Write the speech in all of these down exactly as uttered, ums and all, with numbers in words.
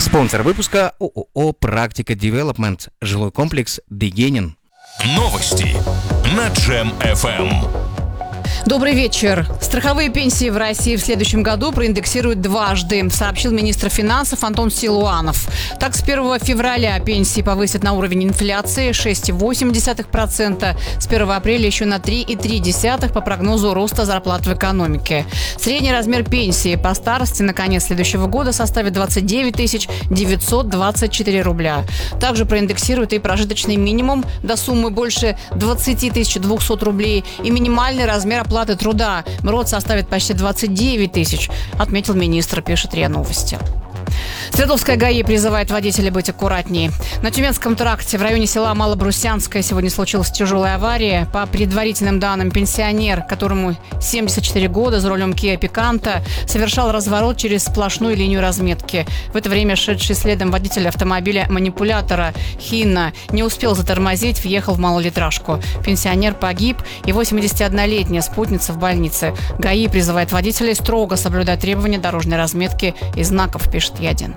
Спонсор выпуска ООО «Практика Девелопмент», жилой комплекс «Дегенин». Новости на Джем эф эм. Добрый вечер. Страховые пенсии в России в следующем году проиндексируют дважды, сообщил министр финансов Антон Силуанов. Так, с первого февраля пенсии повысят на уровень инфляции шесть целых восемь десятых процента, с первого апреля еще на три целых три десятых процента по прогнозу роста зарплат в экономике. Средний размер пенсии по старости на конец следующего года составит двадцать девять тысяч девятьсот двадцать четыре рубля. Также проиндексируют и прожиточный минимум до суммы больше двадцать тысяч двухсот рублей и минимальный размер оплаты труда. МРОД составит почти двадцать девять тысяч, отметил министр, пишет РИА Новости. Свердловская ГАИ призывает водителей быть аккуратнее. На Тюменском тракте в районе села Малобрусянское сегодня случилась тяжелая авария. По предварительным данным, пенсионер, которому семьдесят четыре года, за рулем Kia Picanto, совершал разворот через сплошную линию разметки. В это время шедший следом водитель автомобиля манипулятора Хинна не успел затормозить, въехал в малолитражку. Пенсионер погиб, и восьмидесятиоднолетняя спутница в больнице. ГАИ призывает водителей строго соблюдать требования дорожной разметки и знаков, пишет Ядин.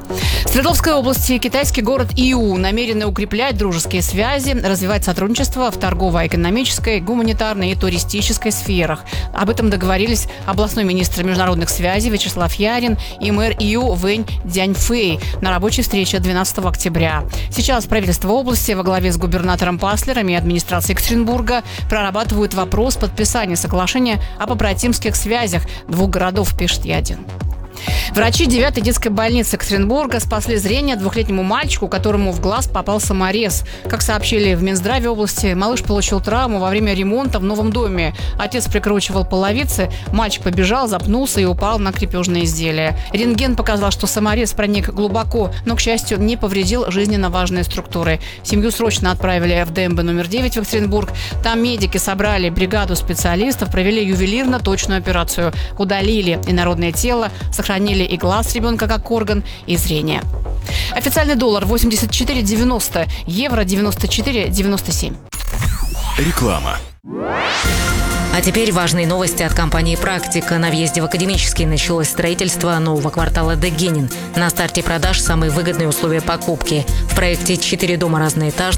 В Свердловской области китайский город Иу намерены укреплять дружеские связи, развивать сотрудничество в торгово-экономической, гуманитарной и туристической сферах. Об этом договорились областной министр международных связей Вячеслав Ярин и мэр Иу Вэнь Дяньфэй на рабочей встрече двенадцатого октября. Сейчас правительство области во главе с губернатором Паслером и администрацией Екатеринбурга прорабатывают вопрос подписания соглашения о побратимских связях двух городов, пишет Ядин. Врачи девятой детской больницы Екатеринбурга спасли зрение двухлетнему мальчику, которому в глаз попал саморез. Как сообщили в Минздраве области, малыш получил травму во время ремонта в новом доме. Отец прикручивал половицы, мальчик побежал, запнулся и упал на крепежное изделие. Рентген показал, что саморез проник глубоко, но, к счастью, не повредил жизненно важные структуры. Семью срочно отправили в ДМБ номер девять в Екатеринбург. Там медики собрали бригаду специалистов, провели ювелирно точную операцию. Удалили инородное тело, сохранили и глаз ребенка как орган, и зрение. Официальный доллар восемьдесят четыре девяносто, евро девяносто четыре девяносто семь. Реклама. А теперь важные новости от компании «Практика». На въезде в Академический началось строительство нового квартала «Дегенин». На старте продаж самые выгодные условия покупки. В проекте четыре дома разноэтажных.